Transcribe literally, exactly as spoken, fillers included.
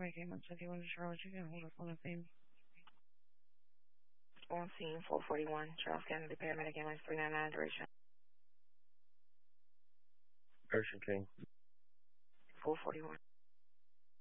paramedic came on seventy-one to Charlotte. You can hold up on the thing. On scene, four forty-one, Charles Kennedy, paramedic ambulance, three ninety-nine, duration. Ocean King. four forty-one.